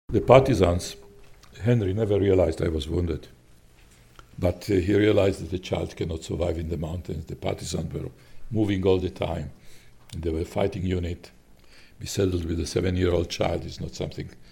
The partisans, Henry never realized I was wounded. But he realized that the child cannot survive in the mountains. The partisans were moving all the time. They were a fighting unit. Be saddled with a 7-year-old child is not something